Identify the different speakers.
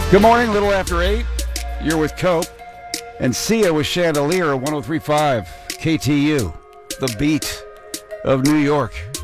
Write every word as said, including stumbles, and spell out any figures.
Speaker 1: Good morning, little after eight. You're with Cope. And Sia with Chandelier at one oh three point five K T U, the beat of New York.